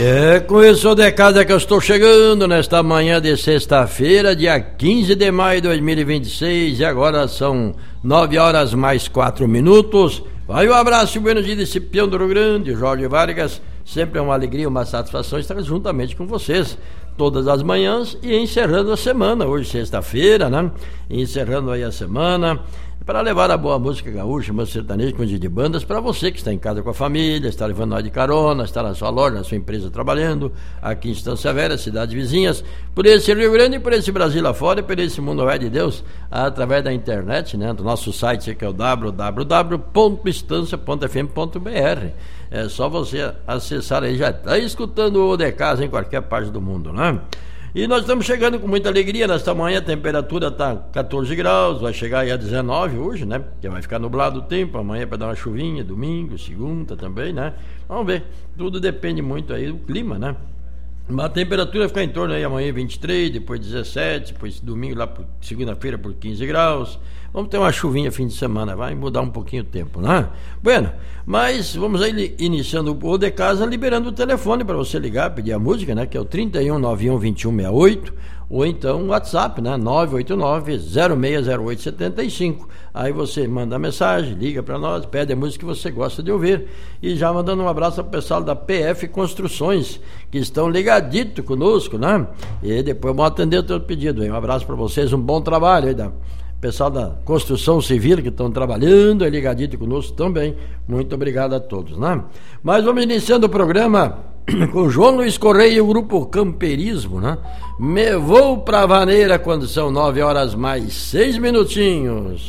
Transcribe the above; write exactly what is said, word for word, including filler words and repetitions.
É, com isso, o de casa que eu estou chegando nesta manhã de sexta-feira, dia quinze de maio de dois mil e vinte e seis, e agora são nove horas mais quatro minutos. Vai um abraço e um buenos dias desse peão do Rio Grande, Jorge Vargas. Sempre é uma alegria, uma satisfação estar juntamente com vocês todas as manhãs e encerrando a semana, hoje sexta-feira, né? Encerrando aí a semana, para levar a boa música gaúcha, música sertaneja, com de bandas, para você que está em casa com a família, está levando nós de carona, está na sua loja, na sua empresa trabalhando, aqui em Estância Velha, cidades vizinhas, por esse Rio Grande, por esse Brasil lá fora e por esse mundo é de Deus, através da internet, né, do nosso site que é o w w w ponto estância ponto f m ponto b r. É só você acessar aí, já está escutando o de casa em qualquer parte do mundo, né? E nós estamos chegando com muita alegria nesta manhã, a temperatura está catorze graus, vai chegar aí a dezenove hoje, né? Porque vai ficar nublado o tempo, amanhã para dar uma chuvinha, domingo, segunda também, né? Vamos ver, tudo depende muito aí do clima, né? Mas a temperatura vai ficar em torno aí amanhã vinte e três, depois dezessete, depois domingo lá por segunda-feira por quinze graus. Vamos ter uma chuvinha fim de semana, vai mudar um pouquinho o tempo, né? Bueno, mas vamos aí iniciando o de casa, liberando o telefone para você ligar, pedir a música, né? Que é o trinta e um, noventa e um, vinte e um, sessenta e oito, ou então o WhatsApp, né? nove oito nove, zero seis zero oito, sete cinco. Aí você manda a mensagem, liga para nós, pede a música que você gosta de ouvir. E já mandando um abraço ao pessoal da P F Construções, que estão ligadito conosco, né? E depois vamos atender o teu pedido aí. Um abraço para vocês, um bom trabalho aí da pessoal da construção civil que estão trabalhando, é ligadito conosco também. Muito obrigado a todos, né? Mas vamos iniciando o programa com João Luiz Correia e o grupo Camperismo, né? Me vou pra vaneira quando são nove horas mais seis minutinhos.